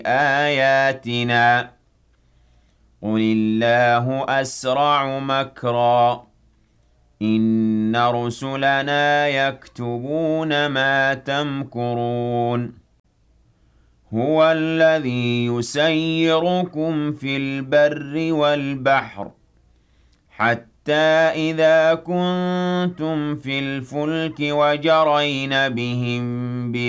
آياتنا قل الله أسرع مكرا إن رسلنا يكتبون ما تمكرون هو الذي يسيركم في البر والبحر حتى إذا كنتم في الفلك وجرين بهم